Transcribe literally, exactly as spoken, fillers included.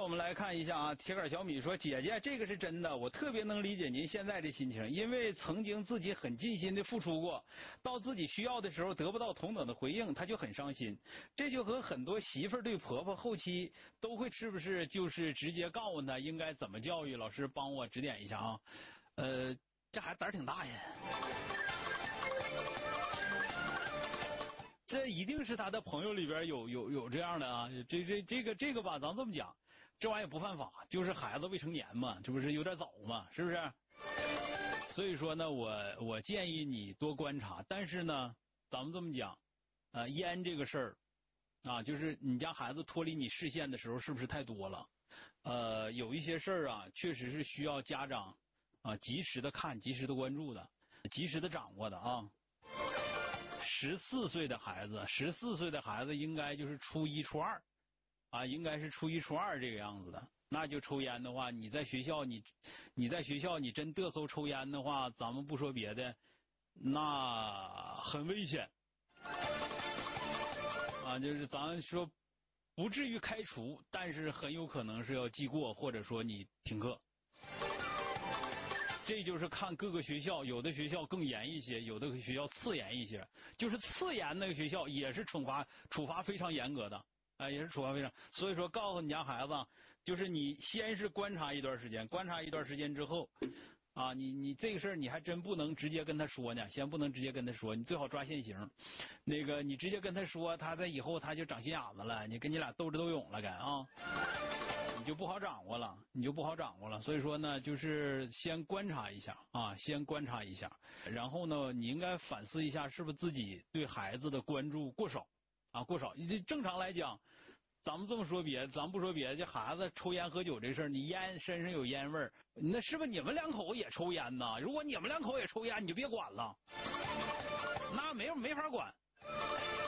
我们来看一下啊，铁杆小米说：“姐姐，这个是真的，我特别能理解您现在的心情，因为曾经自己很尽心的付出过，到自己需要的时候得不到同等的回应，他就很伤心。这就和很多媳妇儿对婆婆后期都会是不是就是直接告诉他应该怎么教育？老师帮我指点一下啊。呃，这孩子胆儿挺大呀。”这一定是他的朋友里边有有有这样的啊，这这这个这个吧，咱这么讲，这玩意儿也不犯法，就是孩子未成年嘛，这不是有点早嘛，是不是？所以说呢，我我建议你多观察，但是呢，咱们这么讲，呃，烟这个事儿啊，就是你家孩子脱离你视线的时候，是不是太多了？呃，有一些事儿啊，确实是需要家长啊及时的看、及时的关注的、及时的掌握的啊。十四岁的孩子，十四岁的孩子应该就是初一、初二，啊，应该是初一、初二这个样子的。那就抽烟的话，你在学校，你你在学校，你真嘚瑟抽烟的话，咱们不说别的，那很危险。啊，就是咱说不至于开除，但是很有可能是要记过，或者说你停课。这就是看各个学校，有的学校更严一些，有的学校次严一些。就是次严那个学校也是惩罚处罚非常严格的，哎、呃，也是处罚非常。所以说，告诉你家孩子，就是你先是观察一段时间，观察一段时间之后，啊，你你这个事儿你还真不能直接跟他说呢，先不能直接跟他说，你最好抓现行。那个你直接跟他说，他在以后他就长心眼子了，你跟你俩斗智斗勇了，该啊。你就不好掌握了，你就不好掌握了。所以说呢，就是先观察一下啊，先观察一下，然后呢，你应该反思一下，是不是自己对孩子的关注过少啊？过少。正常来讲，咱们这么说别，咱不说别的，这孩子抽烟喝酒这事儿，你烟身上有烟味儿，那是不是你们两口子也抽烟呢？如果你们两口也抽烟，你就别管了，那没没法管。